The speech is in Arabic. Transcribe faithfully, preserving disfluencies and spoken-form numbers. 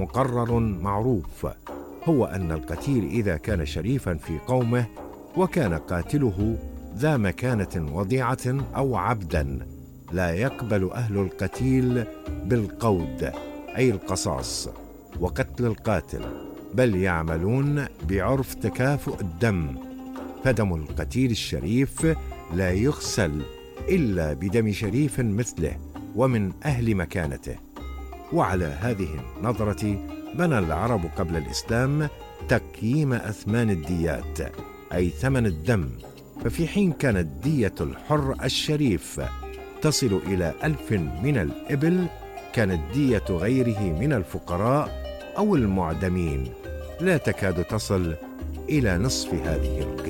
مقرر معروف، هو أن القتيل إذا كان شريفا في قومه وكان قاتله ذا مكانة وضيعة أو عبدا، لا يقبل أهل القتيل بالقود أي القصاص وقتل القاتل، بل يعملون بعرف تكافؤ الدم، فدم القتيل الشريف لا يغسل إلا بدم شريف مثله ومن أهل مكانته. وعلى هذه النظرة بنى العرب قبل الإسلام تقييم أثمان الديات أي ثمن الدم، ففي حين كانت دية الحر الشريف تصل إلى ألف من الإبل، كانت دية غيره من الفقراء أو المعدمين لا تكاد تصل إلى نصف هذه القيمة.